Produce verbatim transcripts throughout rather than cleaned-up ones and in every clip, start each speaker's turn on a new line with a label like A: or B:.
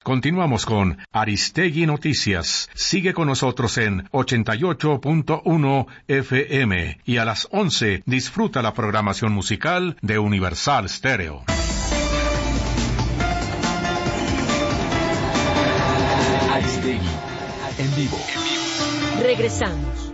A: Continuamos con Aristegui Noticias. Sigue con nosotros en ochenta y ocho punto uno F M y a las once disfruta la programación musical de Universal Stereo.
B: Aristegui en vivo.
C: Regresamos.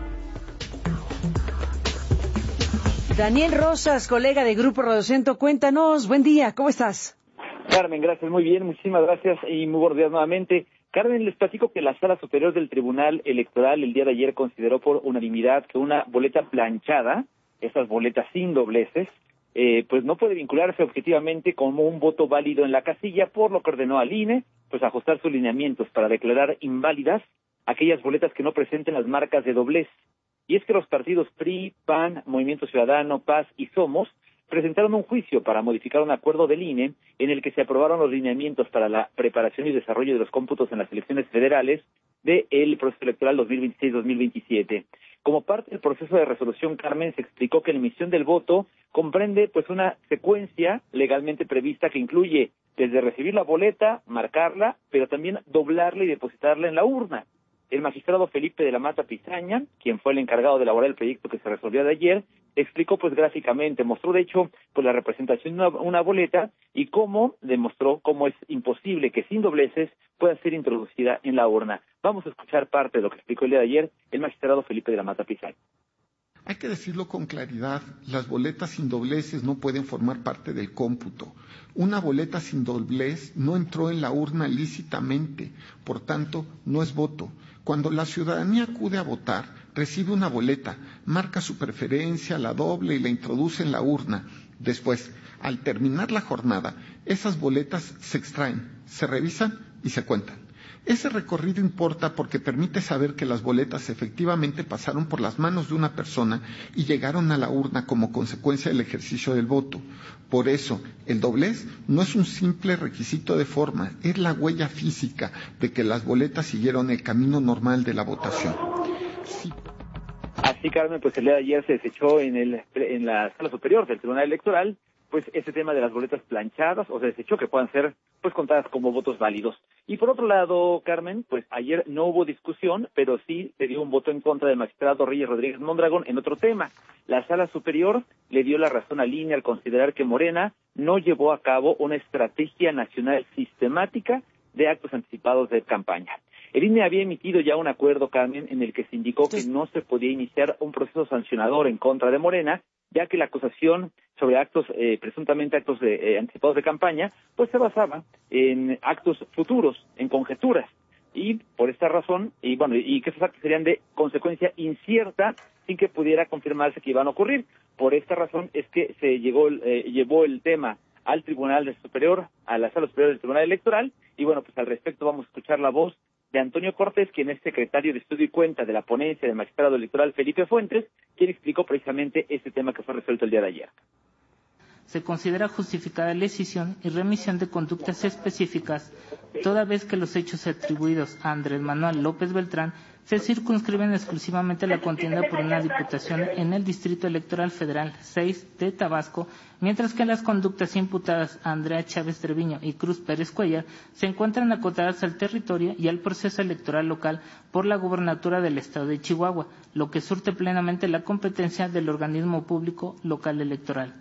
C: Daniel Rosas, colega de Grupo Radiocentro, cuéntanos, buen día, ¿cómo estás?
D: Carmen, gracias, muy bien, muchísimas gracias y muy buenos días nuevamente. Carmen, les platico que la Sala Superior del Tribunal Electoral el día de ayer consideró por unanimidad que una boleta planchada, esas boletas sin dobleces, eh, pues no puede vincularse objetivamente como un voto válido en la casilla, por lo que ordenó al I N E pues ajustar sus lineamientos para declarar inválidas aquellas boletas que no presenten las marcas de doblez. Y es que los partidos P R I, P A N, Movimiento Ciudadano, Paz y Somos presentaron un juicio para modificar un acuerdo del I N E en el que se aprobaron los lineamientos para la preparación y desarrollo de los cómputos en las elecciones federales del proceso electoral dos mil veintiséis dos mil veintisiete. Como parte del proceso de resolución, Carmen, se explicó que la emisión del voto comprende pues una secuencia legalmente prevista que incluye desde recibir la boleta, marcarla, pero también doblarla y depositarla en la urna. El magistrado Felipe de la Mata Pizaña, quien fue el encargado de elaborar el proyecto que se resolvió de ayer, explicó pues gráficamente, mostró de hecho pues la representación de una, una boleta y cómo demostró cómo es imposible que sin dobleces pueda ser introducida en la urna. Vamos a escuchar parte de lo que explicó el día de ayer el magistrado Felipe de la Mata Pizaña.
E: Hay que decirlo con claridad, las boletas sin dobleces no pueden formar parte del cómputo. Una boleta sin doblez no entró en la urna lícitamente, por tanto, no es voto. Cuando la ciudadanía acude a votar, recibe una boleta, marca su preferencia, la doble y la introduce en la urna. Después, al terminar la jornada, esas boletas se extraen, se revisan y se cuentan. Ese recorrido importa porque permite saber que las boletas efectivamente pasaron por las manos de una persona y llegaron a la urna como consecuencia del ejercicio del voto. Por eso, el doblez no es un simple requisito de forma, es la huella física de que las boletas siguieron el camino normal de la votación. Sí.
D: Así, Carmen, pues el día de ayer se desechó en, el, en la Sala Superior del Tribunal Electoral pues ese tema de las boletas planchadas, o se desechó que puedan ser pues contadas como votos válidos. Y por otro lado, Carmen, pues ayer no hubo discusión, pero sí se dio un voto en contra del magistrado Reyes Rodríguez Mondragón en otro tema. La Sala Superior le dio la razón al I N E al considerar que Morena no llevó a cabo una estrategia nacional sistemática de actos anticipados de campaña. El I N E había emitido ya un acuerdo, Carmen, en el que se indicó que no se podía iniciar un proceso sancionador en contra de Morena, ya que la acusación sobre actos, eh, presuntamente actos de, eh, anticipados de campaña, pues se basaba en actos futuros, en conjeturas. Y por esta razón, y bueno, y que esos actos serían de consecuencia incierta, sin que pudiera confirmarse que iban a ocurrir. Por esta razón es que se llegó, eh, llevó el tema al Tribunal Superior, a la Sala Superior del Tribunal Electoral, y bueno, pues al respecto vamos a escuchar la voz de Antonio Cortés, quien es secretario de Estudio y Cuenta de la ponencia del magistrado electoral Felipe Fuentes, quien explicó precisamente este tema que fue resuelto el día de ayer.
F: Se considera justificada la decisión y remisión de conductas específicas, toda vez que los hechos atribuidos a Andrés Manuel López Beltrán se circunscriben exclusivamente a la contienda por una diputación en el Distrito Electoral Federal seis de Tabasco, mientras que las conductas imputadas a Andrea Chávez Treviño y Cruz Pérez Cuellar se encuentran acotadas al territorio y al proceso electoral local por la gobernatura del estado de Chihuahua, lo que surte plenamente la competencia del organismo público local electoral.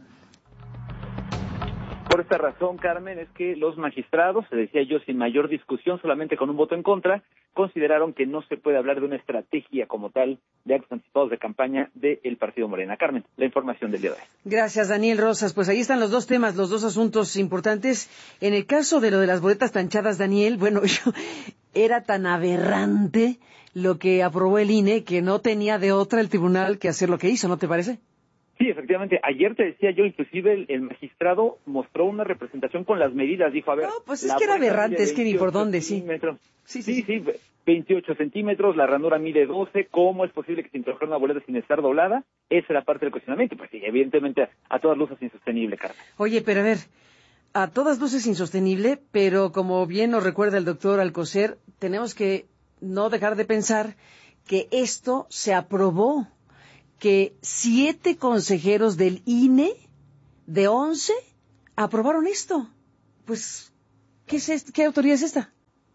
D: Por esta razón, Carmen, es que los magistrados, se decía yo sin mayor discusión, solamente con un voto en contra, consideraron que no se puede hablar de una estrategia como tal de actos anticipados de campaña del Partido Morena. Carmen, la información del día de hoy.
C: Gracias, Daniel Rosas. Pues ahí están los dos temas, los dos asuntos importantes. En el caso de lo de las boletas planchadas, Daniel, bueno, yo, era tan aberrante lo que aprobó el I N E que no tenía de otra el tribunal que hacer lo que hizo, ¿no te parece?
D: Sí, efectivamente. Ayer te decía yo, inclusive el, el magistrado mostró una representación con las medidas. Dijo, a ver...
C: No, pues es que era aberrante, es que ni por dónde, sí.
D: Sí, sí, sí, sí, veintiocho centímetros, la ranura mide doce. ¿Cómo es posible que se introdujera una boleta sin estar doblada? Esa era parte del cuestionamiento. Pues sí, evidentemente, a todas luces insostenible, Carmen.
C: Oye, pero a ver, a todas luces insostenible, pero como bien nos recuerda el doctor Alcocer, tenemos que no dejar de pensar que esto se aprobó, que siete consejeros del I N E, de once, aprobaron esto. Pues, ¿qué es esto? ¿Qué autoridad es esta?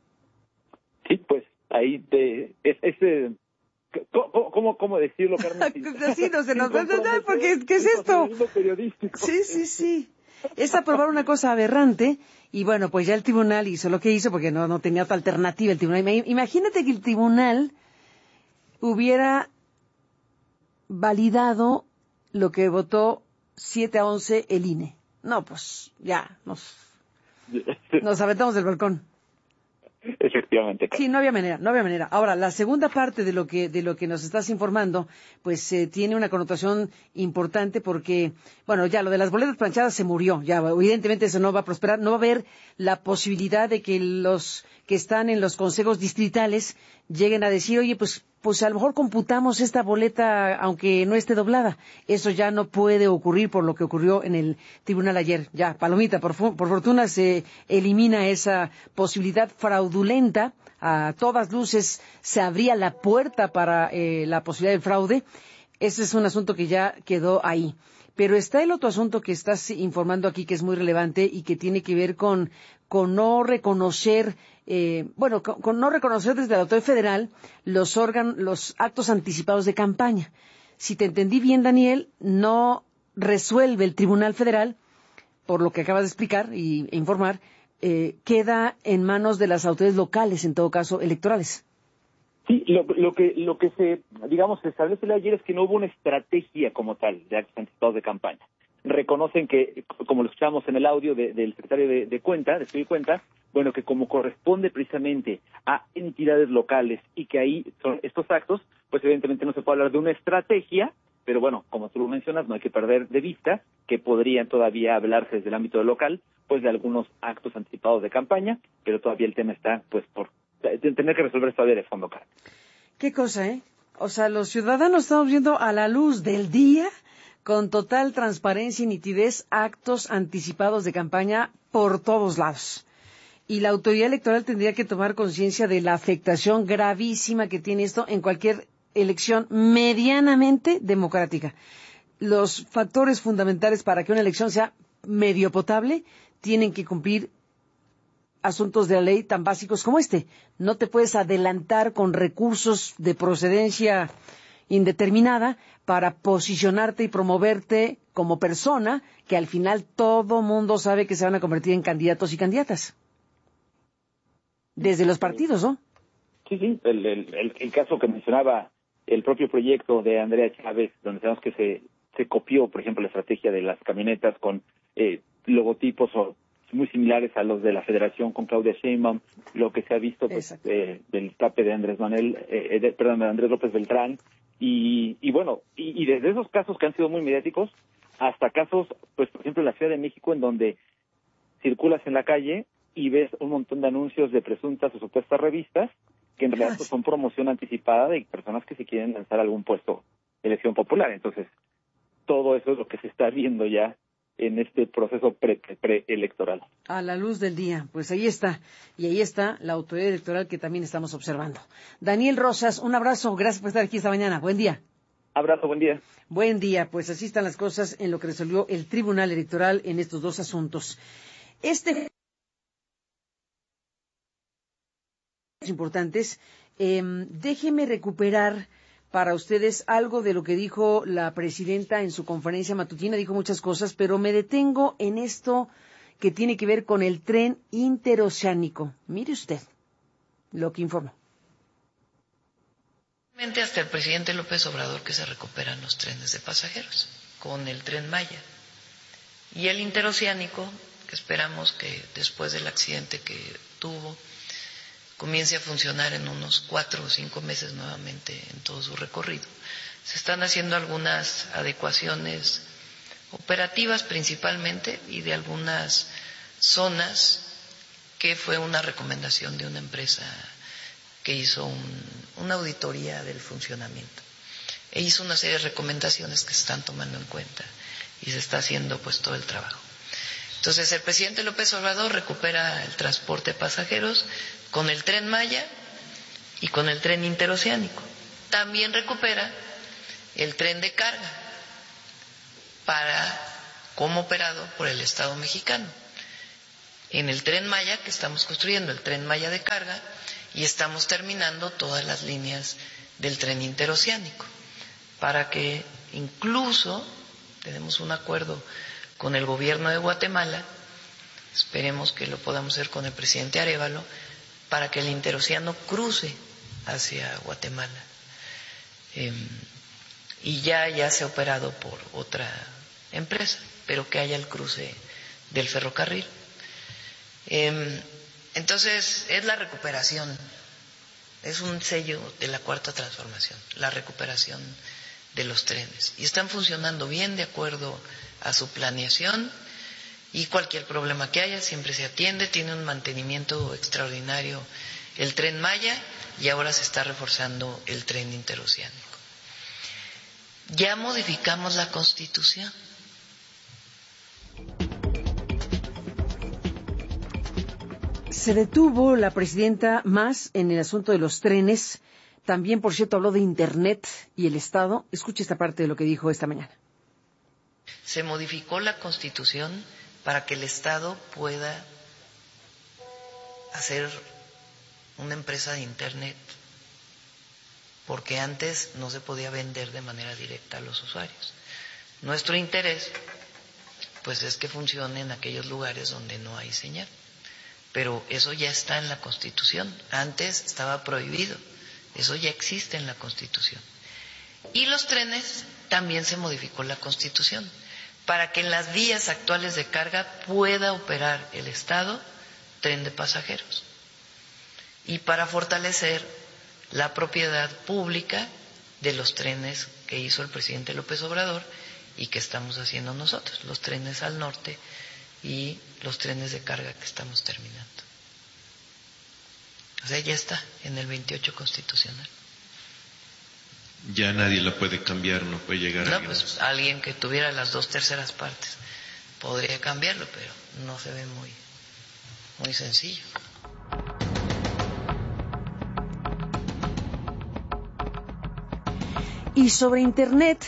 D: ahí te, es, ese, ¿cómo, cómo, cómo decirlo, Carmen?
C: Así no se nos va a entender, porque ¿qué es esto?
D: Periodístico.
C: Sí, sí, sí. Es aprobar una cosa aberrante, y bueno, pues ya el tribunal hizo lo que hizo, porque no, no tenía otra alternativa el tribunal. Imagínate que el tribunal hubiera validado lo que votó siete a once el I N E. No, pues ya, nos, nos aventamos del balcón.
D: Efectivamente.
C: Sí, no había manera, no había manera. Ahora, la segunda parte de lo que de lo que nos estás informando, pues eh, tiene una connotación importante porque, bueno, ya lo de las boletas planchadas se murió, ya evidentemente eso no va a prosperar, no va a haber la posibilidad de que los que están en los consejos distritales lleguen a decir, oye, pues pues a lo mejor computamos esta boleta aunque no esté doblada. Eso ya no puede ocurrir por lo que ocurrió en el tribunal ayer. Ya, palomita, por, por fortuna se elimina esa posibilidad fraudulenta. A todas luces se abría la puerta para eh, la posibilidad del fraude. Ese es un asunto que ya quedó ahí. Pero está el otro asunto que estás informando aquí que es muy relevante y que tiene que ver con, con no reconocer, eh, bueno, con, con no reconocer desde la autoridad federal los órganos, los actos anticipados de campaña. Si te entendí bien, Daniel, no resuelve el Tribunal Federal, por lo que acabas de explicar y, e informar, eh, queda en manos de las autoridades locales, en todo caso, electorales.
D: Sí, lo, lo que lo que se, digamos, se establece ayer es que no hubo una estrategia como tal de actos anticipados de campaña. Reconocen que, como lo escuchamos en el audio de, del secretario de, de Cuenta, de Estudio y Cuenta, bueno, que como corresponde precisamente a entidades locales y que ahí son estos actos, pues evidentemente no se puede hablar de una estrategia, pero bueno, como tú lo mencionas, no hay que perder de vista que podrían todavía hablarse desde el ámbito local, pues de algunos actos anticipados de campaña, pero todavía el tema está, pues, por tener que resolver todavía de fondo, Carmen.
C: Qué cosa, ¿eh? O sea, los ciudadanos estamos viendo a la luz del día, con total transparencia y nitidez, actos anticipados de campaña por todos lados. Y la autoridad electoral tendría que tomar conciencia de la afectación gravísima que tiene esto en cualquier elección medianamente democrática. Los factores fundamentales para que una elección sea medio potable tienen que cumplir asuntos de la ley tan básicos como este. No te puedes adelantar con recursos de procedencia indeterminada para posicionarte y promoverte como persona que al final todo mundo sabe que se van a convertir en candidatos y candidatas. Desde los partidos, ¿no?
D: Sí, sí, el, el, el, el caso que mencionaba el propio proyecto de Andrea Chávez, donde sabemos que se, se copió, por ejemplo, la estrategia de las camionetas con eh, logotipos o muy similares a los de la Federación con Claudia Sheinbaum, lo que se ha visto pues, eh, del tape de Andrés Manuel, eh, de, perdón, de Andrés López Beltrán, y, y bueno, y, y desde esos casos que han sido muy mediáticos, hasta casos, pues por ejemplo en la Ciudad de México, en donde circulas en la calle y ves un montón de anuncios de presuntas o supuestas revistas, que en realidad pues, son promoción anticipada de personas que se quieren lanzar a algún puesto de elección popular. Entonces, todo eso es lo que se está viendo ya en este proceso pre, pre, preelectoral.
C: A la luz del día, pues ahí está. Y ahí está la autoridad electoral que también estamos observando. Daniel Rosas, un abrazo. Gracias por estar aquí esta mañana. Buen día.
D: Abrazo, buen día.
C: Buen día. Pues así están las cosas en lo que resolvió el Tribunal Electoral en estos dos asuntos. Este importantes. Eh, déjeme recuperar para ustedes algo de lo que dijo la presidenta en su conferencia matutina. Dijo muchas cosas, pero me detengo en esto que tiene que ver con el tren interoceánico. Mire usted lo que informó.
G: Hasta el presidente López Obrador que se recuperan los trenes de pasajeros con el Tren Maya. Y el interoceánico, que esperamos que después del accidente que tuvo comience a funcionar en unos cuatro o cinco meses nuevamente en todo su recorrido. Se están haciendo algunas adecuaciones operativas principalmente y de algunas zonas que fue una recomendación de una empresa que hizo un, una auditoría del funcionamiento. E hizo una serie de recomendaciones que se están tomando en cuenta y se está haciendo pues todo el trabajo. Entonces el presidente López Obrador recupera el transporte de pasajeros con el Tren Maya y con el tren interoceánico. También recupera el tren de carga para como operado por el Estado mexicano. En el Tren Maya que estamos construyendo, el Tren Maya de carga, y estamos terminando todas las líneas del tren interoceánico para que incluso tenemos un acuerdo con el gobierno de Guatemala, esperemos que lo podamos hacer con el presidente Arévalo, para que el interoceano cruce hacia Guatemala. Eh, y ya, ya se ha operado por otra empresa, pero que haya el cruce del ferrocarril. Eh, entonces, es la recuperación, es un sello de la Cuarta Transformación, la recuperación de los trenes. Y están funcionando bien de acuerdo a su planeación, y cualquier problema que haya siempre se atiende, tiene un mantenimiento extraordinario el Tren Maya, y ahora se está reforzando el tren interoceánico. Ya modificamos la Constitución.
C: Se detuvo la presidenta más en el asunto de los trenes. También, por cierto, habló de Internet y el Estado. Escuche esta parte de lo que dijo esta mañana.
G: Se modificó la Constitución para que el Estado pueda hacer una empresa de Internet, porque antes no se podía vender de manera directa a los usuarios. Nuestro interés, pues, es que funcione en aquellos lugares donde no hay señal, pero eso ya está en la Constitución. Antes estaba prohibido, eso ya existe en la Constitución. Y los trenes también se modificó la Constitución para que en las vías actuales de carga pueda operar el Estado tren de pasajeros, y para fortalecer la propiedad pública de los trenes que hizo el presidente López Obrador y que estamos haciendo nosotros, los trenes al norte y los trenes de carga que estamos terminando. O sea, ya está en el veintiocho constitucional.
H: Ya nadie la puede cambiar, no puede llegar
G: no,
H: a...
G: No, pues alguien que tuviera las dos terceras partes podría cambiarlo, pero no se ve muy, muy sencillo.
C: Y sobre Internet,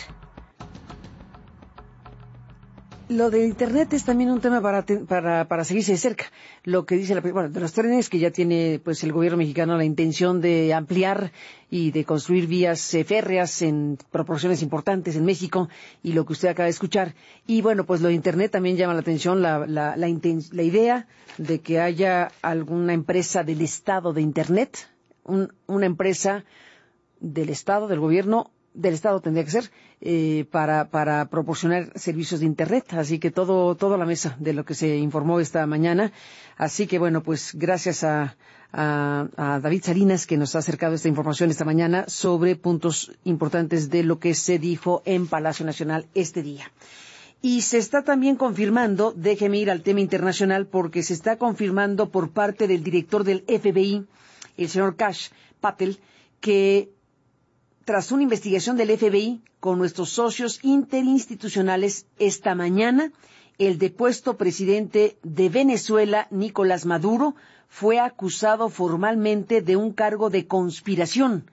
C: lo de Internet es también un tema para para para seguirse de cerca. Lo que dice la, bueno, de los trenes, que ya tiene pues el gobierno mexicano la intención de ampliar y de construir vías eh, férreas en proporciones importantes en México, y lo que usted acaba de escuchar. Y bueno, pues lo de Internet también llama la atención, la la la, inten- la idea de que haya alguna empresa del Estado de Internet, un, una empresa del Estado, del gobierno del Estado tendría que ser, eh, para, para proporcionar servicios de Internet. Así que todo, todo a la mesa de lo que se informó esta mañana. Así que bueno, pues gracias a, a, a David Salinas, que nos ha acercado esta información esta mañana sobre puntos importantes de lo que se dijo en Palacio Nacional este día. Y se está también confirmando, déjeme ir al tema internacional, porque se está confirmando por parte del director del F B I, el señor Kash Patel, que tras una investigación del F B I con nuestros socios interinstitucionales esta mañana, el depuesto presidente de Venezuela, Nicolás Maduro, fue acusado formalmente de un cargo de conspiración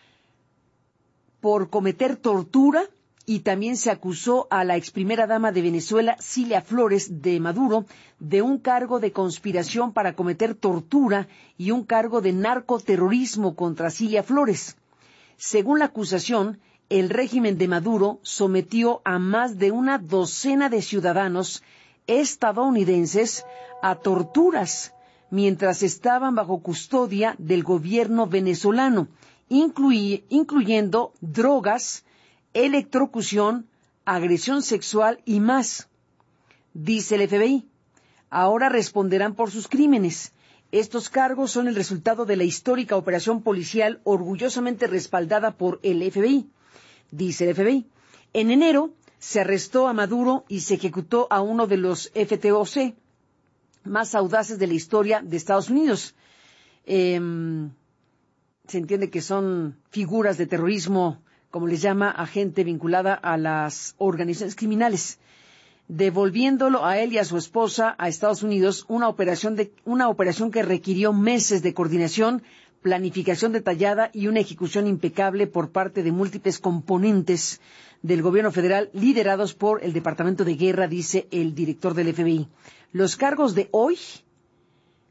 C: por cometer tortura, y también se acusó a la ex primera dama de Venezuela, Cilia Flores, de Maduro, de un cargo de conspiración para cometer tortura y un cargo de narcoterrorismo contra Cilia Flores. Según la acusación, el régimen de Maduro sometió a más de una docena de ciudadanos estadounidenses a torturas mientras estaban bajo custodia del gobierno venezolano, incluy, incluyendo drogas, electrocución, agresión sexual y más. Dice el F B I, ahora responderán por sus crímenes. Estos cargos son el resultado de la histórica operación policial orgullosamente respaldada por el F B I, dice el F B I. En enero se arrestó a Maduro y se ejecutó a uno de los F T O C más audaces de la historia de Estados Unidos. Eh, se entiende que son figuras de terrorismo, como les llama, a gente vinculada a las organizaciones criminales, devolviéndolo a él y a su esposa a Estados Unidos, una operación de una operación que requirió meses de coordinación, planificación detallada y una ejecución impecable por parte de múltiples componentes del gobierno federal liderados por el Departamento de Guerra, dice el director del F B I. Los cargos de hoy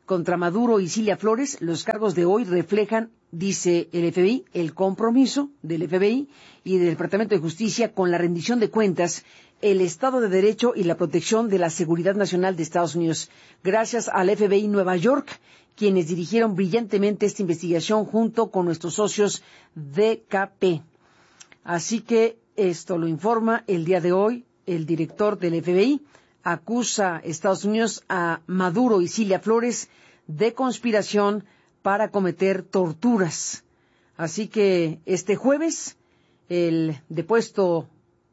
C: contra Maduro y Cilia Flores. Los cargos de hoy reflejan, dice el F B I, el compromiso del F B I y del Departamento de Justicia con la rendición de cuentas, el Estado de Derecho y la protección de la seguridad nacional de Estados Unidos. Gracias al F B I Nueva York, quienes dirigieron brillantemente esta investigación junto con nuestros socios D K P. Así que esto lo informa el día de hoy el director del F B I. Acusa a Estados Unidos a Maduro y Cilia Flores de conspiración para cometer torturas. Así que este jueves el depuesto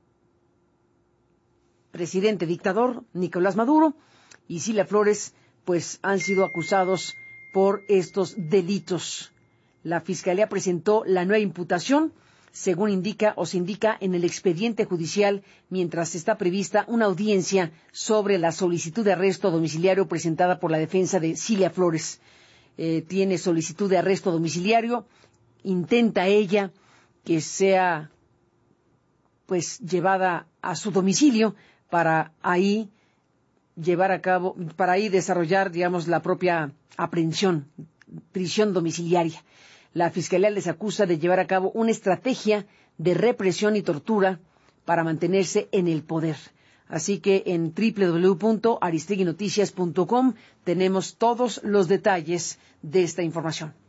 C: presidente dictador Nicolás Maduro y Cilia Flores pues han sido acusados por estos delitos. La Fiscalía presentó la nueva imputación, según indica o se indica en el expediente judicial, mientras está prevista una audiencia sobre la solicitud de arresto domiciliario presentada por la defensa de Cilia Flores. Eh, tiene solicitud de arresto domiciliario, intenta ella que sea pues llevada a su domicilio para ahí llevar a cabo, para ahí desarrollar, digamos, la propia aprehensión, prisión domiciliaria. La Fiscalía les acusa de llevar a cabo una estrategia de represión y tortura para mantenerse en el poder. Así que en doble u doble u doble u punto aristegui noticias punto com tenemos todos los detalles de esta información.